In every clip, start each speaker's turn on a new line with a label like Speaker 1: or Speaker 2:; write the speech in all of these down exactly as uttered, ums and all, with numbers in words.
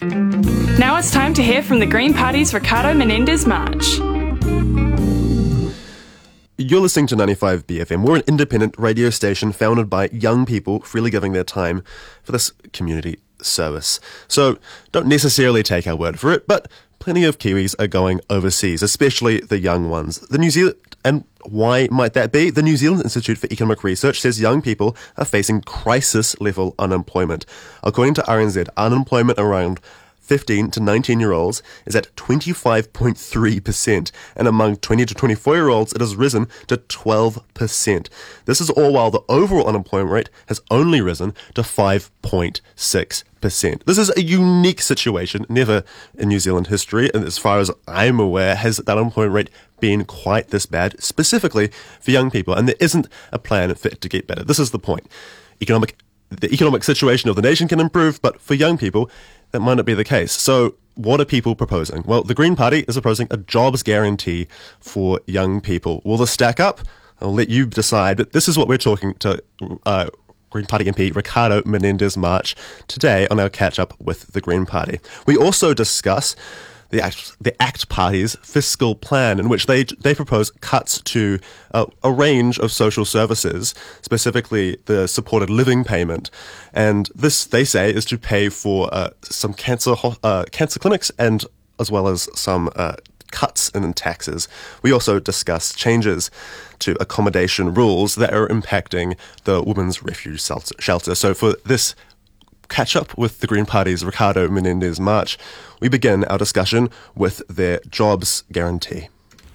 Speaker 1: Now it's time to hear from the Green Party's Ricardo Menendez March.
Speaker 2: You're listening to ninety-five B F M. We're an independent radio station founded by young people freely giving their time for this community service. So don't necessarily take our word for it, but plenty of Kiwis are going overseas, especially the young ones. The New Zealand and why might that be? The New Zealand Institute for Economic Research says young people are facing crisis-level unemployment. According to R N Z, unemployment around fifteen to nineteen-year-olds is at twenty-five point three percent, and among twenty to twenty-four-year-olds it has risen to twelve percent. This is all while the overall unemployment rate has only risen to five point six percent. This is a unique situation. Never in New Zealand history, and as far as I'm aware, has the unemployment rate been quite this bad, specifically for young people, and there isn't a plan for it to get better. This is the point. Economic, the economic situation of the nation can improve, but for young people, that might not be the case. So what are people proposing? Well, the Green Party is proposing a jobs guarantee for young people. Will this stack up? I'll let you decide, but this is what we're talking to uh, Green Party M P Ricardo Menendez March today on our catch-up with the Green Party. We also discuss the ACT, the ACT Party's fiscal plan, in which they they propose cuts to uh, a range of social services, specifically the supported living payment. And this, they say, is to pay for uh, some cancer uh, cancer clinics and as well as some uh, cuts in taxes. We also discuss changes to accommodation rules that are impacting the Women's Refuge Shelter. So for this catch up with the Green Party's Ricardo Menendez March, we begin our discussion with their jobs guarantee.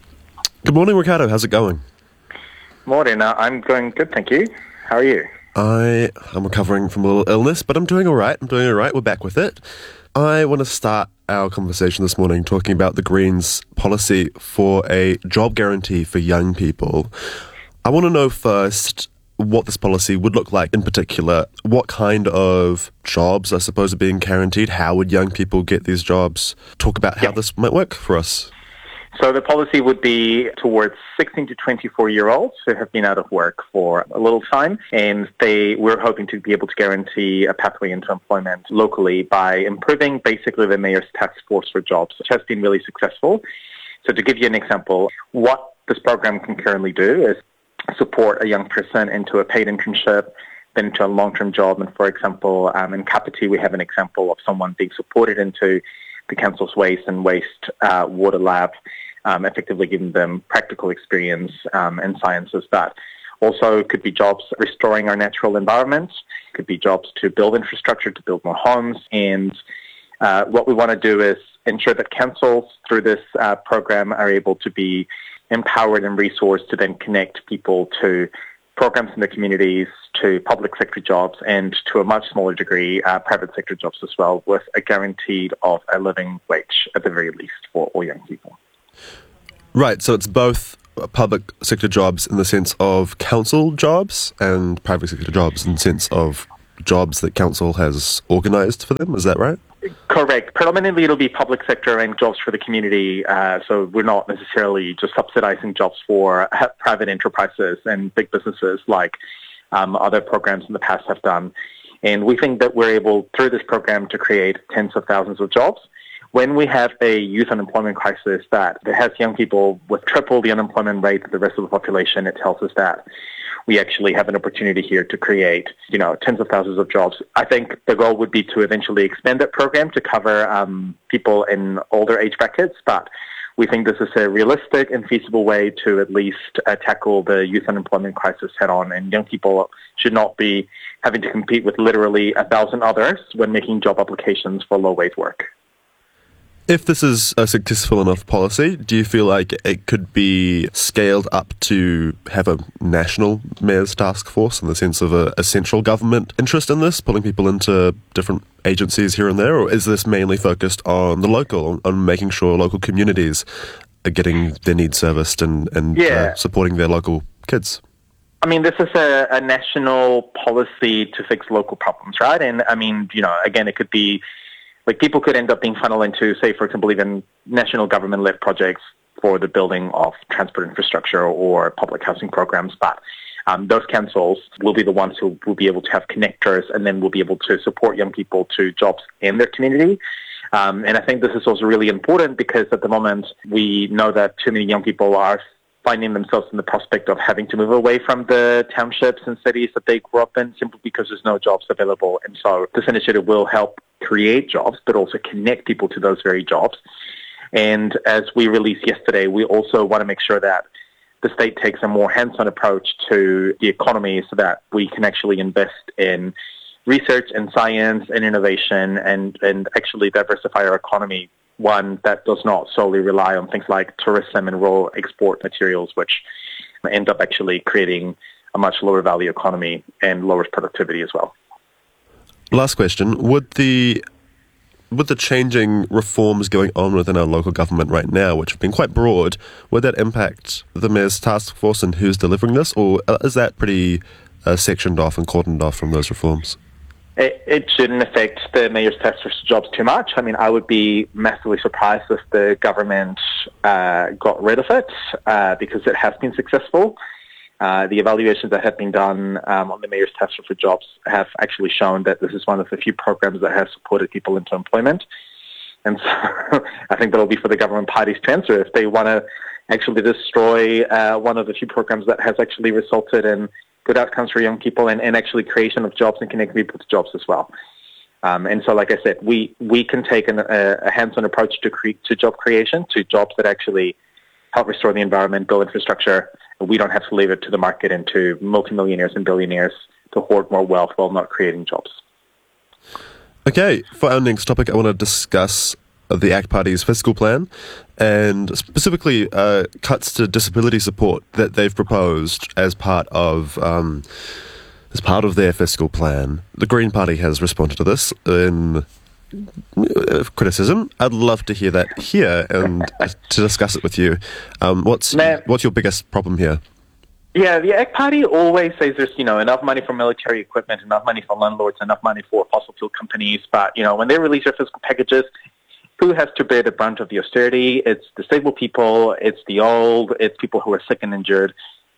Speaker 2: Good morning, Ricardo. How's it going?
Speaker 3: Morning. Uh, I'm going good, thank you. How are you?
Speaker 2: I am recovering from a little illness, but I'm doing all right. I'm doing all right. We're back with it. I want to start our conversation this morning talking about the Greens' policy for a job guarantee for young people. I want to know first what this policy would look like in particular. What kind of jobs, I suppose, are being guaranteed? How would young people get these jobs? Talk about how
Speaker 3: yeah.
Speaker 2: this might work for us.
Speaker 3: So the policy would be towards sixteen to twenty-four-year-olds who have been out of work for a little time, and they we're hoping to be able to guarantee a pathway into employment locally by improving basically the Mayor's task force for jobs, which has been really successful. So to give you an example, what this program can currently do is support a young person into a paid internship, then into a long-term job. And for example, um, in Kapiti, we have an example of someone being supported into the council's waste and waste uh, water lab, um, effectively giving them practical experience um, in sciences. That also could be jobs restoring our natural environments, could be jobs to build infrastructure, to build more homes. And uh, what we want to do is ensure that councils through this uh, program are able to be empowered and resourced to then connect people to programs in the communities, to public sector jobs, and to a much smaller degree, uh, private sector jobs as well, with a guaranteed of a living wage at the very least for all young people.
Speaker 2: Right, so it's both public sector jobs in the sense of council jobs and private sector jobs in the sense of jobs that council has organised for them, is that right?
Speaker 3: Correct. Predominantly it'll be public sector and jobs for the community, uh, so we're not necessarily just subsidising jobs for uh, private enterprises and big businesses like um, other programs in the past have done. And we think that we're able, through this program, to create tens of thousands of jobs. When we have a youth unemployment crisis that, that has young people with triple the unemployment rate of the rest of the population, it tells us that we actually have an opportunity here to create, you know, tens of thousands of jobs. I think the goal would be to eventually expand that program to cover um, people in older age brackets, but we think this is a realistic and feasible way to at least uh, tackle the youth unemployment crisis head on, and young people should not be having to compete with literally a thousand others when making job applications for low-wage work.
Speaker 2: If this is a successful enough policy, do you feel like it could be scaled up to have a national mayor's task force in the sense of a, a central government interest in this, pulling people into different agencies here and there? Or is this mainly focused on the local, on, on making sure local communities are getting their needs serviced and, and
Speaker 3: yeah.
Speaker 2: uh, supporting their local kids?
Speaker 3: I mean, this is a, a national policy to fix local problems, right? And I mean, you know, again, it could be Like people could end up being funneled into, say, for example, even national government-led projects for the building of transport infrastructure or public housing programs. But um, those councils will be the ones who will be able to have connectors and then will be able to support young people to jobs in their community. Um, and I think this is also really important because at the moment we know that too many young people are finding themselves in the prospect of having to move away from the townships and cities that they grew up in simply because there's no jobs available. And so this initiative will help create jobs, but also connect people to those very jobs. And as we released yesterday, we also want to make sure that the state takes a more hands-on approach to the economy so that we can actually invest in research and science and innovation and, and actually diversify our economy, one that does not solely rely on things like tourism and raw export materials, which end up actually creating a much lower value economy and lowers productivity as well.
Speaker 2: Last question. Would the With the changing reforms going on within our local government right now, which have been quite broad, would that impact the Mayor's task force and who's delivering this, or is that pretty uh, sectioned off and cordoned off from those reforms?
Speaker 3: It, it shouldn't affect the Mayor's task force jobs too much. I mean, I would be massively surprised if the government uh, got rid of it uh, because it has been successful. Uh, the evaluations that have been done um, on the Mayor's Task Force for Jobs have actually shown that this is one of the few programs that has supported people into employment. And so I think that'll be for the government parties to answer if they want to actually destroy uh, one of the few programs that has actually resulted in good outcomes for young people and, and actually creation of jobs and connecting people to jobs as well. Um, and so, like I said, we, we can take an, a, a hands-on approach to, cre- to job creation, to jobs that actually help restore the environment, build infrastructure. We don't have to leave it to the market and to multimillionaires and billionaires to hoard more wealth while not creating jobs.
Speaker 2: Okay, for our next topic, I want to discuss the A C T Party's fiscal plan and specifically uh, cuts to disability support that they've proposed as part of um, as part of their fiscal plan. The Green Party has responded to this in criticism. I'd love to hear that here and to discuss it with you. Um, what's
Speaker 3: Man.
Speaker 2: what's your biggest problem here?
Speaker 3: Yeah, the A C T Party always says there's, you know, enough money for military equipment, enough money for landlords, enough money for fossil fuel companies. But, you know, when they release their fiscal packages, who has to bear the brunt of the austerity? It's disabled people, it's the old, it's people who are sick and injured.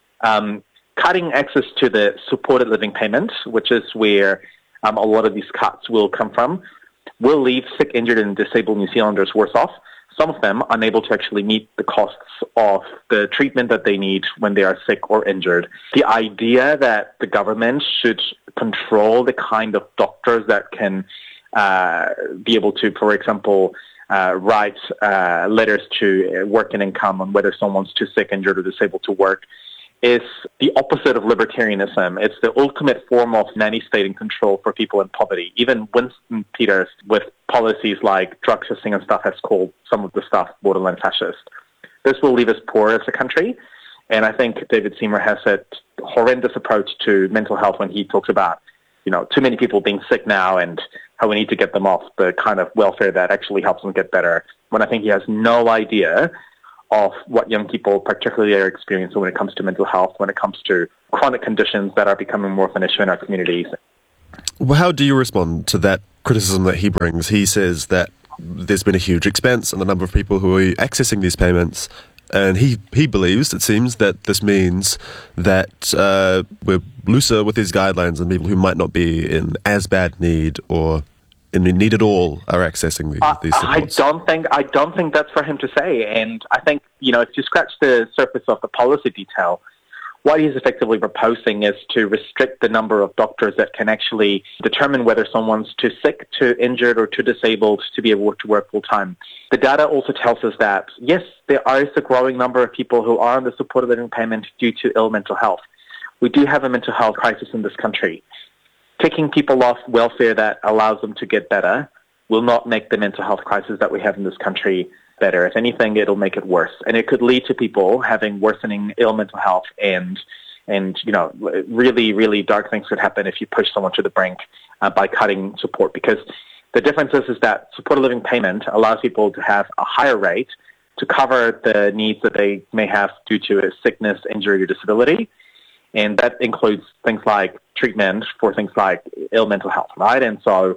Speaker 3: Um, cutting access to the supported living payment, which is where um, a lot of these cuts will come from, will leave sick, injured, and disabled New Zealanders worse off. Some of them unable to actually meet the costs of the treatment that they need when they are sick or injured. The idea that the government should control the kind of doctors that can uh, be able to, for example, uh, write uh, letters to work and income on whether someone's too sick, injured, or disabled to work is the opposite of libertarianism. It's the ultimate form of nanny-state and control for people in poverty. Even Winston Peters, with policies like drug testing and stuff, has called some of the stuff borderline fascist. This will leave us poor as a country, and I think David Seymour has a horrendous approach to mental health when he talks about, you know, too many people being sick now and how we need to get them off the kind of welfare that actually helps them get better, when I think he has no idea of what young people particularly are experiencing when it comes to mental health, when it comes to chronic conditions that are becoming more of an issue in our communities.
Speaker 2: Well, how do you respond to that criticism that he brings? He says that there's been a huge expense in the number of people who are accessing these payments, and he, he believes, it seems, that this means that uh, we're looser with these guidelines and people who might not be in as bad need or in need at all are accessing these,
Speaker 3: uh,
Speaker 2: these supports.
Speaker 3: I don't think I don't think that's for him to say. And I think, you know, if you scratch the surface of the policy detail, what he's effectively proposing is to restrict the number of doctors that can actually determine whether someone's too sick, too injured, or too disabled to be able to work full time. The data also tells us that, yes, there is a growing number of people who are on the supported living payment due to ill mental health. We do have a mental health crisis in this country. Taking people off welfare that allows them to get better will not make the mental health crisis that we have in this country better. If anything, it'll make it worse. And it could lead to people having worsening ill mental health and, and you know, really, really dark things could happen if you push someone to the brink uh, by cutting support. Because the difference is, is that supported living payment allows people to have a higher rate to cover the needs that they may have due to a sickness, injury, or disability. And that includes things like treatment for things like ill mental health, right? And so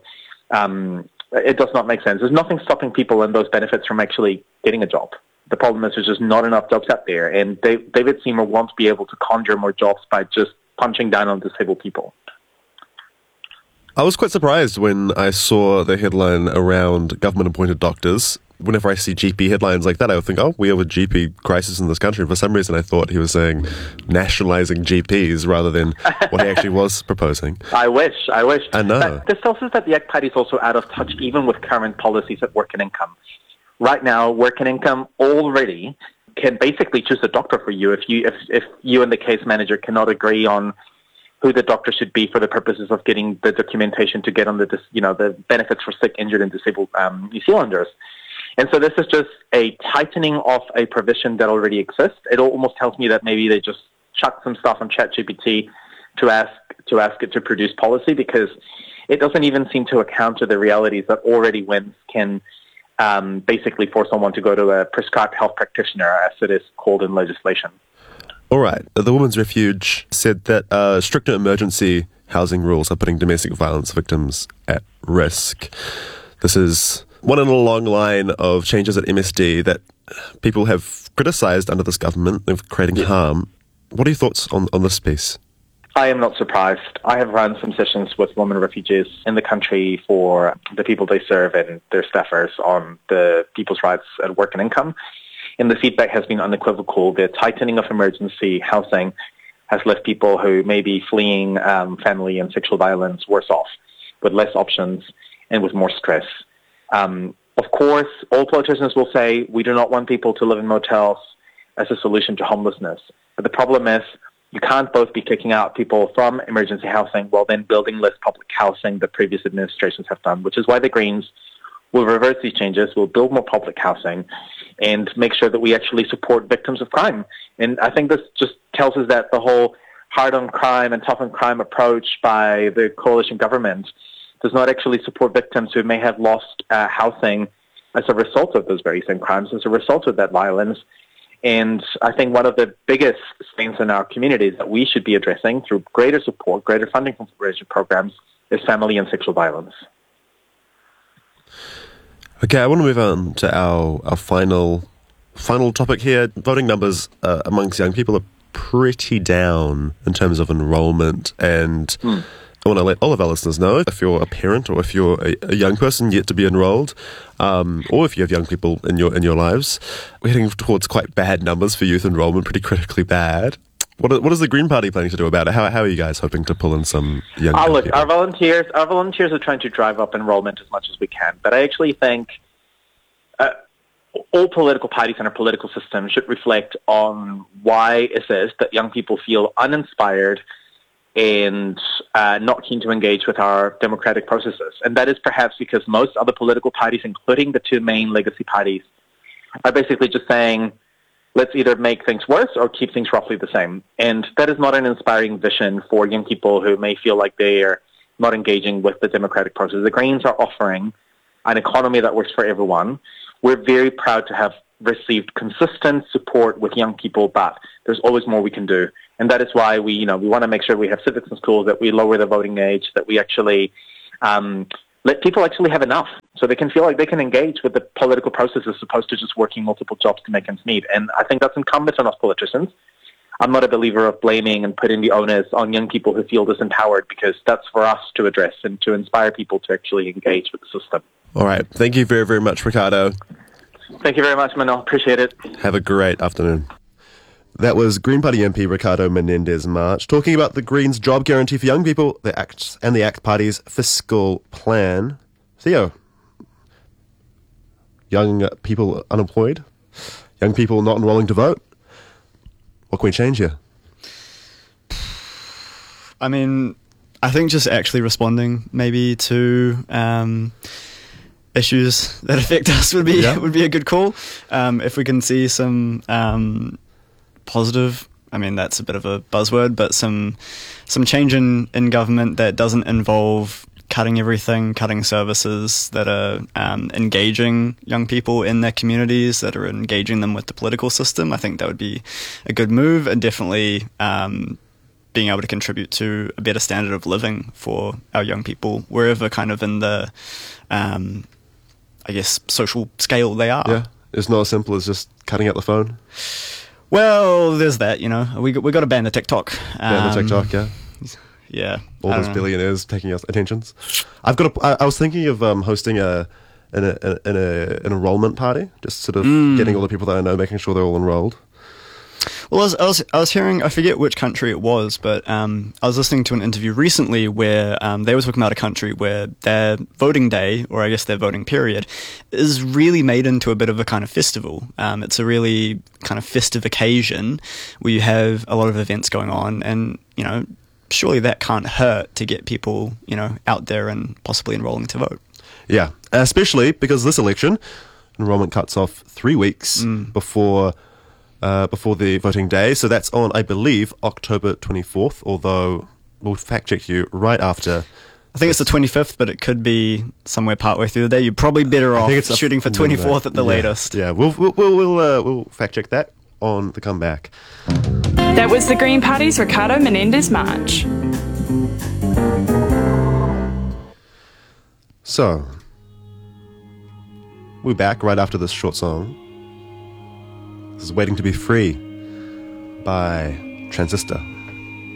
Speaker 3: um, it does not make sense. There's nothing stopping people in those benefits from actually getting a job. The problem is there's just not enough jobs out there. And David Seymour wants to be able to conjure more jobs by just punching down on disabled people.
Speaker 2: I was quite surprised when I saw the headline around government-appointed doctors. Whenever I see G P headlines like that, I would think, oh, we have a G P crisis in this country. And for some reason, I thought he was saying nationalising G Ps rather than what he actually was proposing.
Speaker 3: I wish, I wish.
Speaker 2: I know.
Speaker 3: But this tells us that the A C T Party is also out of touch even with current policies at work and income. Right now, work and income already can basically choose a doctor for you if you if, if you and the case manager cannot agree on who the doctor should be for the purposes of getting the documentation to get on the you know the benefits for sick, injured, and disabled um, New Zealanders. And so this is just a tightening of a provision that already exists. It almost tells me that maybe they just chucked some stuff on ChatGPT to ask to ask it to produce policy, because it doesn't even seem to account to the realities that already W I N S can um, basically force someone to go to a prescribed health practitioner, as it is called in legislation.
Speaker 2: All right. The Women's Refuge said that uh, stricter emergency housing rules are putting domestic violence victims at risk. This is one in a long line of changes at M S D that people have criticised under this government of creating yeah. harm. What are your thoughts on, on this piece?
Speaker 3: I am not surprised. I have run some sessions with women refugees in the country for the people they serve and their staffers on the people's rights at work and income. And the feedback has been unequivocal. The tightening of emergency housing has left people who may be fleeing um, family and sexual violence worse off, with less options and with more stress. Um, of course, all politicians will say we do not want people to live in motels as a solution to homelessness. But the problem is you can't both be kicking out people from emergency housing while then building less public housing that previous administrations have done, which is why the Greens will reverse these changes, will build more public housing, and make sure that we actually support victims of crime. And I think this just tells us that the whole hard on crime and tough on crime approach by the coalition government does not actually support victims who may have lost uh, housing as a result of those very same crimes, as a result of that violence. And I think one of the biggest things in our communities that we should be addressing through greater support, greater funding for prevention programs, is family and sexual violence.
Speaker 2: Okay, I want to move on to our, our final final topic here. Voting numbers uh, amongst young people are pretty down in terms of enrolment, and mm. I want to let all of our listeners know, if you're a parent or if you're a, a young person yet to be enrolled, um, or if you have young people in your in your lives, we're heading towards quite bad numbers for youth enrolment, pretty critically bad. What what is the Green Party planning to do about it? How how are you guys hoping to pull in some young
Speaker 3: oh, look,
Speaker 2: people?
Speaker 3: Our volunteers, our volunteers are trying to drive up enrollment as much as we can, but I actually think uh, all political parties and our political system should reflect on why it is that young people feel uninspired and uh, not keen to engage with our democratic processes. And that is perhaps because most other political parties, including the two main legacy parties, are basically just saying, let's either make things worse or keep things roughly the same. And that is not an inspiring vision for young people who may feel like they are not engaging with the democratic process. The Greens are offering an economy that works for everyone. We're very proud to have received consistent support with young people, but there's always more we can do. And that is why we, you know, we want to make sure we have civics in schools, that we lower the voting age, that we actually um, let people actually have enough so they can feel like they can engage with the political process as opposed to just working multiple jobs to make ends meet. And I think that's incumbent on us politicians. I'm not a believer of blaming and putting the onus on young people who feel disempowered, because that's for us to address and to inspire people to actually engage with the system.
Speaker 2: All right. Thank you very, very much, Ricardo.
Speaker 3: Thank you very much, Manuel. Appreciate it.
Speaker 2: Have a great afternoon. That was Green Party M P Ricardo Menendez-March talking about the Greens' job guarantee for young people, the A C T and the A C T Party's fiscal plan. Theo, young people unemployed, young people not enrolling to vote. What can we change here?
Speaker 4: I mean, I think just actually responding maybe to um, issues that affect us would be yeah. would be a good call. Um, if we can see some um, positive, I mean, that's a bit of a buzzword, but some some change in, in government that doesn't involve cutting everything, cutting services, that are um, engaging young people in their communities, that are engaging them with the political system, I think that would be a good move, and definitely um, being able to contribute to a better standard of living for our young people, wherever kind of in the, um, I guess, social scale they are.
Speaker 2: Yeah, it's not as simple as just cutting out the phone.
Speaker 4: Well, there's that, you know. We we got to ban the TikTok.
Speaker 2: Ban the
Speaker 4: um,
Speaker 2: TikTok, yeah.
Speaker 4: yeah,
Speaker 2: all
Speaker 4: I
Speaker 2: those
Speaker 4: don't know.
Speaker 2: billionaires taking us attentions. I've got. A, I, I was thinking of um, hosting a an, a, an, a, an enrollment party, just sort of
Speaker 4: Mm.
Speaker 2: getting all the people that I know, making sure they're all enrolled.
Speaker 4: Well, I was, I was I was hearing, I forget which country it was, but um, I was listening to an interview recently where um, they were talking about a country where their voting day, or I guess their voting period, is really made into a bit of a kind of festival. Um, it's a really kind of festive occasion where you have a lot of events going on, and you know, surely that can't hurt to get people, you know, out there and possibly enrolling to vote.
Speaker 2: Yeah, especially because this election enrollment cuts off three weeks
Speaker 4: Mm.
Speaker 2: before. Uh, before the voting day, so that's on, I believe, October twenty-fourth, although we'll fact check you right after.
Speaker 4: I think it's the twenty-fifth, but it could be somewhere partway through the day. You're probably better
Speaker 2: I
Speaker 4: off
Speaker 2: think it's a-
Speaker 4: shooting for twenty-fourth at the
Speaker 2: yeah,
Speaker 4: latest.
Speaker 2: Yeah, we'll we'll we'll, we'll, uh, we'll fact check that on the comeback.
Speaker 1: That was the Green Party's Ricardo Menendez March.
Speaker 2: So, we're back right after this short song. This is Waiting to Be Free by Transistor.